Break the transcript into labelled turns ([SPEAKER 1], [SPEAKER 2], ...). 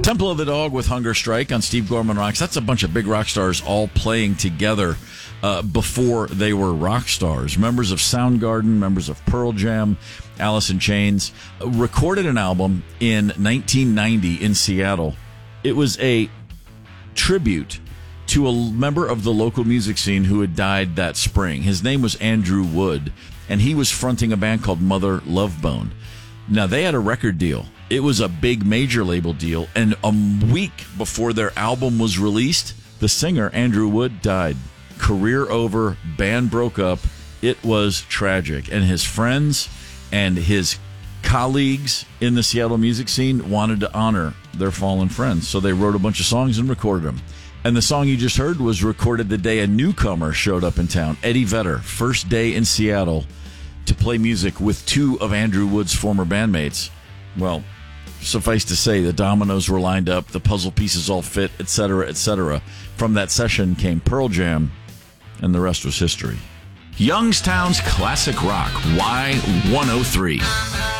[SPEAKER 1] Temple of the Dog with Hunger Strike on Steve Gorman Rocks. That's a bunch of big rock stars all playing together before they were rock stars. Members of Soundgarden, members of Pearl Jam, Alice in Chains, recorded an album in 1990 in Seattle. It was a tribute to a member of the local music scene who had died that spring. His name was Andrew Wood, and he was fronting a band called Mother Love Bone. Now, they had a record deal. It was a big major label deal, and a week before their album was released, the singer, Andrew Wood, died. Career over, band broke up. It was tragic, and his friends and his colleagues in the Seattle music scene wanted to honor their fallen friends, so they wrote a bunch of songs and recorded them. And the song you just heard was recorded the day a newcomer showed up in town, Eddie Vedder, first day in Seattle to play music with two of Andrew Wood's former bandmates. Well, suffice to say, the dominoes were lined up, the puzzle pieces all fit, etc., etc. From that session came Pearl Jam, and the rest was history. Youngstown's Classic Rock, Y103.